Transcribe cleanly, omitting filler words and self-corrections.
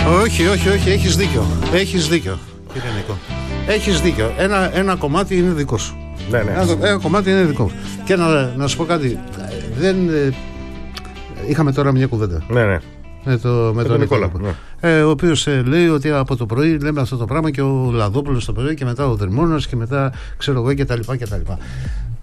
Όχι, έχεις δίκιο, κύριε Νίκο. Έχεις δίκιο. Ένα κομμάτι είναι δικό σου. Ναι. Ένα κομμάτι είναι δικό σου. Και να σου πω κάτι. Είχαμε τώρα μια κουβέντα. Ναι. Με τον Νικόλα. Ναι. Ο οποίος λέει ότι από το πρωί λέμε αυτό το πράγμα και ο Λαδόπουλος το πρωί και μετά ο Δρυμώνας και μετά ξέρω εγώ κτλ.